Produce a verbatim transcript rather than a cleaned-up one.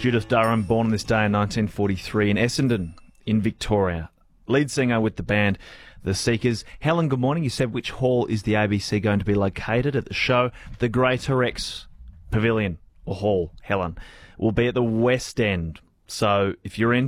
Judith Durham, born on this day in nineteen forty-three in Essendon in Victoria. Lead singer with the band The Seekers. Helen, good morning. You said which hall is the A B C going to be located at the show? The Greater X Pavilion or Hall, Helen, will be at the West End. So if you're in